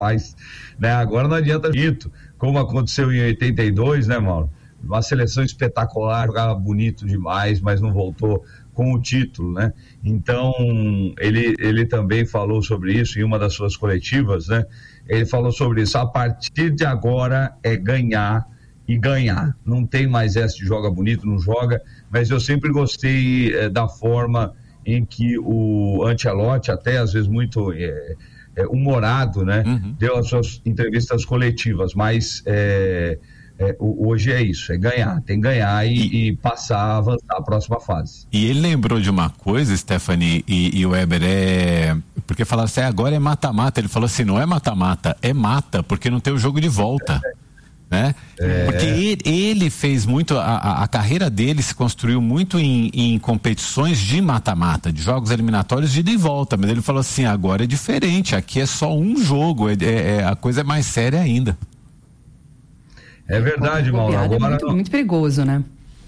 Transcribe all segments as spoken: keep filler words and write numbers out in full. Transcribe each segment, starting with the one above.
Mas, né, agora não adianta dito, como aconteceu em oitenta e dois, né, Mauro? Uma seleção espetacular, jogava bonito demais, mas não voltou com o título, né? Então, ele, ele também falou sobre isso em uma das suas coletivas, né? Ele falou sobre isso, a partir de agora é ganhar e ganhar. Não tem mais essa de joga bonito, não joga, mas eu sempre gostei eh, da forma em que o Ancelotti, até às vezes muito eh, eh, humorado, né? Uhum. Deu as suas entrevistas coletivas, mas eh, É, hoje é isso, é ganhar, tem que ganhar e, e, e passar, avançar a próxima fase. E ele lembrou de uma coisa, Stephanie e, e Weber, é, porque falaram assim, agora é mata-mata, ele falou assim, não é mata-mata, é mata, porque não tem o jogo de volta, é. né? É. Porque ele, ele fez muito, a, a carreira dele se construiu muito em, em competições de mata-mata, de jogos eliminatórios de ida e volta, mas ele falou assim, agora é diferente, aqui é só um jogo, é, é, a coisa é mais séria ainda. É verdade, Mauro. Agora, é muito, muito perigoso, né?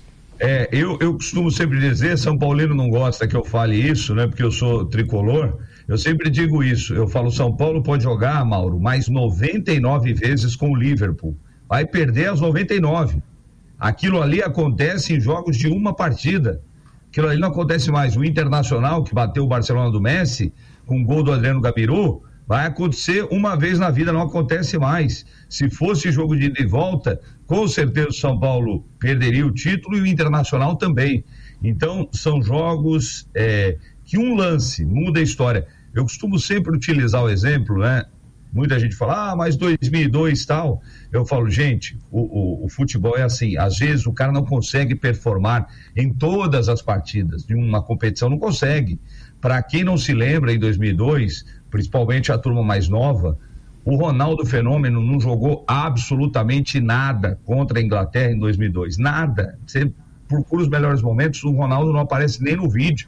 É, eu, eu costumo sempre dizer, São Paulino não gosta que eu fale isso, né? Porque eu sou tricolor, eu sempre digo isso, eu falo, São Paulo pode jogar, Mauro, mais noventa e nove vezes com o Liverpool, vai perder as noventa e nove. Aquilo ali acontece em jogos de uma partida, aquilo ali não acontece mais. O Internacional, que bateu o Barcelona do Messi, com o gol do Adriano Gabiru, vai acontecer uma vez na vida, não acontece mais. Se fosse jogo de ida e volta, com certeza o São Paulo perderia o título e o Internacional também. Então, são jogos é, que um lance muda a história. Eu costumo sempre utilizar o exemplo, né? Muita gente fala, ah, mas dois mil e dois tal. Eu falo, gente, o, o, o futebol é assim, às vezes o cara não consegue performar em todas as partidas de uma competição, não consegue. Para quem não se lembra, em dois mil e dois, principalmente a turma mais nova, o Ronaldo Fenômeno não jogou absolutamente nada contra a Inglaterra em dois mil e dois, nada. Você procura os melhores momentos, o Ronaldo não aparece nem no vídeo.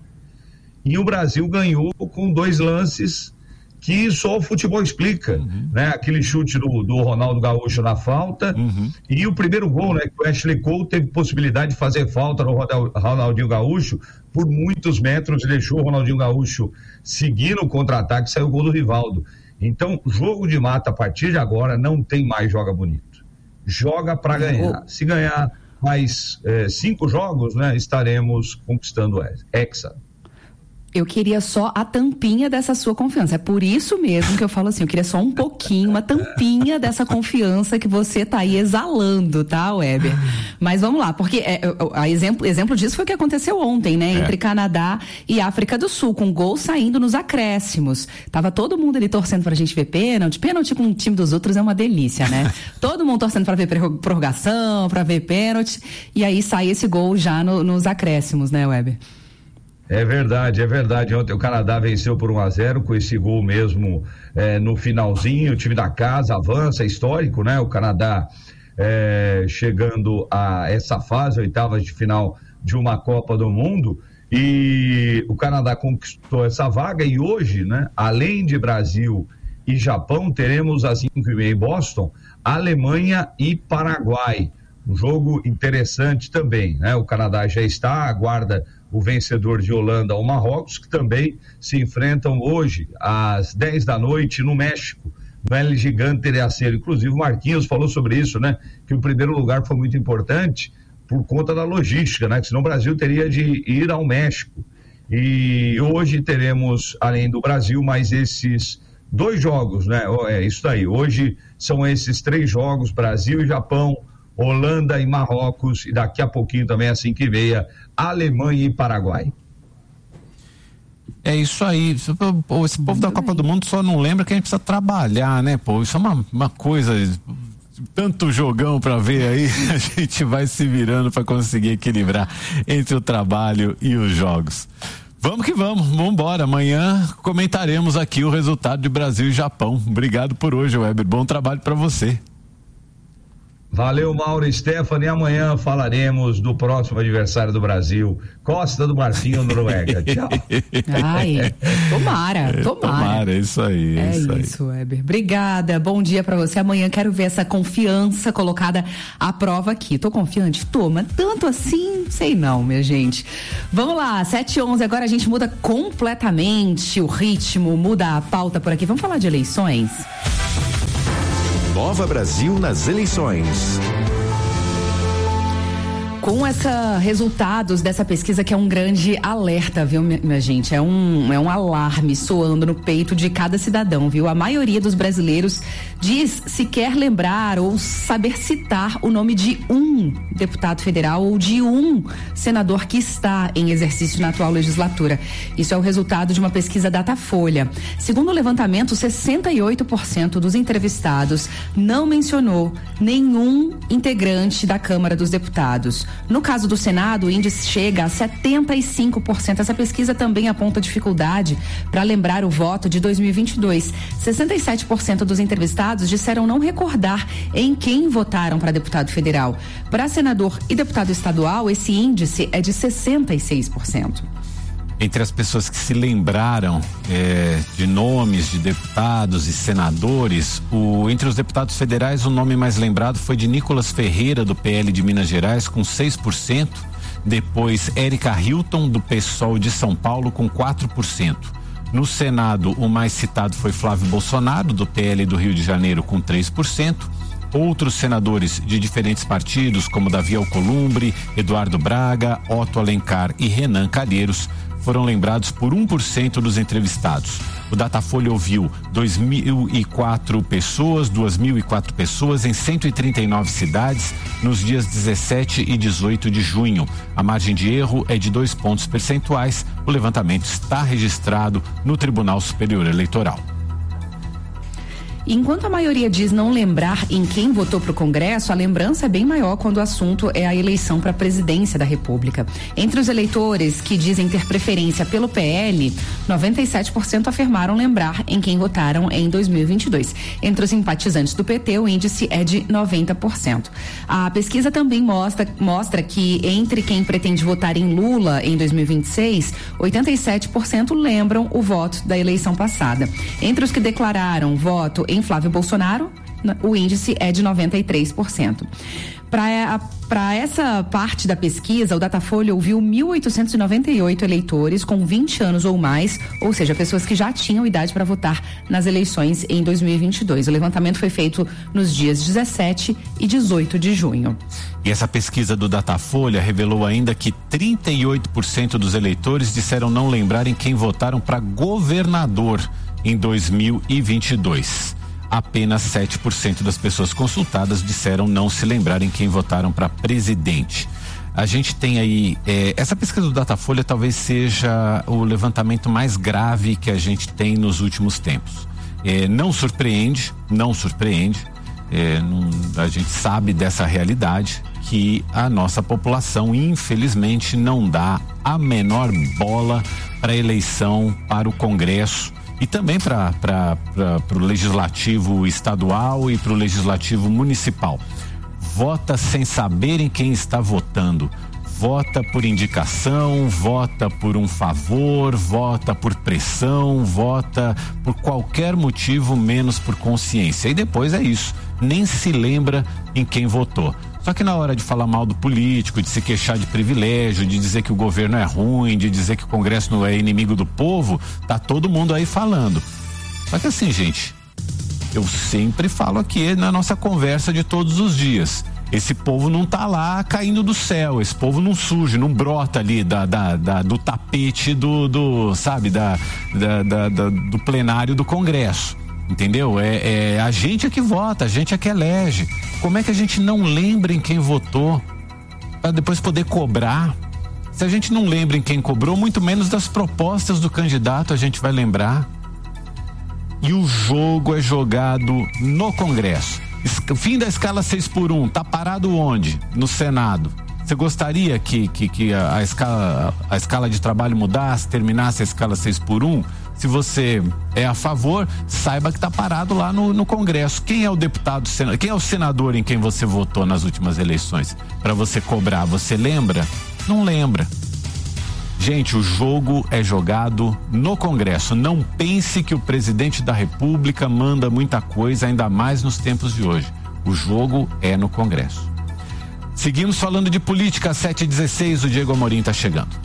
E o Brasil ganhou com dois lances que só o futebol explica, uhum. né? Aquele chute do, do Ronaldo Gaúcho na falta, uhum. e o primeiro gol, né? Que o Ashley Cole teve possibilidade de fazer falta no Ronaldinho Gaúcho por muitos metros, deixou o Ronaldinho Gaúcho seguir no contra-ataque, saiu o gol do Rivaldo. Então, jogo de mata a partir de agora não tem mais joga bonito, joga para ganhar. Se ganhar mais eh, cinco jogos, né? Estaremos conquistando o Hexa. Eu queria só a tampinha dessa sua confiança. É por isso mesmo que eu falo assim, eu queria só um pouquinho, uma tampinha dessa confiança que você tá aí exalando, tá, Weber? Mas vamos lá, porque é, a exemplo, exemplo disso foi o que aconteceu ontem, né? É. Entre Canadá e África do Sul, com gol saindo nos acréscimos. Tava todo mundo ali torcendo pra gente ver pênalti. Pênalti com o time dos outros é uma delícia, né? Todo mundo torcendo pra ver prorrogação, pra ver pênalti. E aí sai esse gol já no, nos acréscimos, né, Weber? É verdade, é verdade. Ontem o Canadá venceu por um a zero com esse gol mesmo é, no finalzinho. O time da casa avança, é histórico, né? O Canadá é, chegando a essa fase, oitavas de final de uma Copa do Mundo. E o Canadá conquistou essa vaga e hoje, né? Além de Brasil e Japão, teremos às cinco e meia em Boston, Alemanha e Paraguai. Um jogo interessante também, né? O Canadá já está, aguarda o vencedor de Holanda ou Marrocos, que também se enfrentam hoje às dez da noite no México, no El Gigante de Acero. Inclusive o Marquinhos falou sobre isso, né? Que o primeiro lugar foi muito importante por conta da logística, né? Que senão o Brasil teria de ir ao México. E hoje teremos, além do Brasil, mais esses dois jogos, né? É isso aí. Hoje são esses três jogos, Brasil e Japão, Holanda e Marrocos, e daqui a pouquinho também, assim que veia, Alemanha e Paraguai. É isso aí. Pô, esse povo da Copa do Mundo só não lembra que a gente precisa trabalhar, né, pô? Isso é uma, uma coisa, tanto jogão pra ver aí, a gente vai se virando pra conseguir equilibrar entre o trabalho e os jogos. Vamos que vamos, vamos embora. Amanhã comentaremos aqui o resultado de Brasil e Japão. Obrigado por hoje, Weber. Bom trabalho pra você. Valeu, Mauro e Stephanie. Amanhã falaremos do próximo adversário do Brasil, Costa do Marfim ou Noruega. Tchau. Ai, tomara, tomara. Tomara, é isso aí. É, é isso, isso aí. Weber. Obrigada, bom dia pra você. Amanhã quero ver essa confiança colocada à prova aqui. Tô confiante? Tô, mas tanto assim, sei não, minha gente. Vamos lá, sete e onze, agora a gente muda completamente o ritmo, muda a pauta por aqui. Vamos falar de eleições? Inova Brasil nas eleições. Com esses resultados dessa pesquisa, que é um grande alerta, viu, minha gente? É um, é um alarme soando no peito de cada cidadão, viu? A maioria dos brasileiros diz se quer lembrar ou saber citar o nome de um deputado federal ou de um senador que está em exercício na atual legislatura. Isso é o resultado de uma pesquisa Datafolha. Segundo o levantamento, sessenta e oito por cento dos entrevistados não mencionou nenhum integrante da Câmara dos Deputados. No caso do Senado, o índice chega a setenta e cinco por cento. Essa pesquisa também aponta dificuldade para lembrar o voto de dois mil e vinte e dois. sessenta e sete por cento dos entrevistados disseram não recordar em quem votaram para deputado federal. Para senador e deputado estadual, esse índice é de sessenta e seis por cento. Entre as pessoas que se lembraram é, de nomes de deputados e senadores, o, entre os deputados federais, o nome mais lembrado foi de Nicolas Ferreira, do P L de Minas Gerais, com seis por cento. Depois, Érica Hilton, do PSOL de São Paulo, com quatro por cento. No Senado, o mais citado foi Flávio Bolsonaro, do P L do Rio de Janeiro, com três por cento. Outros senadores de diferentes partidos, como Davi Alcolumbre, Eduardo Braga, Otto Alencar e Renan Calheiros, foram lembrados por um por cento dos entrevistados. O Datafolha ouviu dois mil e quatro pessoas, duas mil e quatro pessoas em cento e trinta e nove cidades nos dias dezessete e dezoito de junho. A margem de erro é de dois pontos percentuais. O levantamento está registrado no Tribunal Superior Eleitoral. Enquanto a maioria diz não lembrar em quem votou para o Congresso, a lembrança é bem maior quando o assunto é a eleição para a presidência da República. Entre os eleitores que dizem ter preferência pelo P L, noventa e sete por cento afirmaram lembrar em quem votaram em dois mil e vinte e dois. Entre os simpatizantes do P T, o índice é de noventa por cento. A pesquisa também mostra, mostra que entre quem pretende votar em Lula em dois mil e vinte e seis, oitenta e sete por cento lembram o voto da eleição passada. Entre os que declararam voto em Flávio Bolsonaro, o índice é de noventa e três por cento. Para essa parte da pesquisa, o Datafolha ouviu mil oitocentos e noventa e oito eleitores com vinte anos ou mais, ou seja, pessoas que já tinham idade para votar nas eleições em dois mil e vinte e dois. O levantamento foi feito nos dias dezessete e dezoito de junho. E essa pesquisa do Datafolha revelou ainda que trinta e oito por cento dos eleitores disseram não lembrar em quem votaram para governador em dois mil e vinte e dois. Apenas sete por cento das pessoas consultadas disseram não se lembrar em quem votaram para presidente. A gente tem aí, eh, essa pesquisa do Datafolha talvez seja o levantamento mais grave que a gente tem nos últimos tempos. Eh, não surpreende, não surpreende, eh, não, a gente sabe dessa realidade, que a nossa população infelizmente não dá a menor bola para a eleição para o Congresso e também para o legislativo estadual e para o legislativo municipal. Vota sem saber em quem está votando. Vota por indicação, vota por um favor, vota por pressão, vota por qualquer motivo menos por consciência. E depois é isso, nem se lembra em quem votou. Só que na hora de falar mal do político, de se queixar de privilégio, de dizer que o governo é ruim, de dizer que o Congresso não é inimigo do povo, tá todo mundo aí falando. Só que assim, gente, eu sempre falo aqui na nossa conversa de todos os dias, esse povo não tá lá caindo do céu, esse povo não surge, não brota ali da, da, da, do tapete do, do sabe, da, da, da, da, do plenário do Congresso. Entendeu? É, é a gente é que vota, a gente é que elege. Como é que a gente não lembra em quem votou para depois poder cobrar? Se a gente não lembra em quem cobrou, muito menos das propostas do candidato a gente vai lembrar. E o jogo é jogado no Congresso. Fim da escala seis por um, tá parado onde? No Senado. Você gostaria que, que, que a, a, escala, a escala de trabalho mudasse, terminasse a escala seis por um? Se você é a favor, saiba que está parado lá no, no Congresso. Quem é o deputado, quem é o senador em quem você votou nas últimas eleições? Para você cobrar, você lembra? Não lembra. Gente, o jogo é jogado no Congresso. Não pense que o presidente da República manda muita coisa, ainda mais nos tempos de hoje. O jogo é no Congresso. Seguimos falando de política, sete e dezesseis, o Diego Amorim está chegando.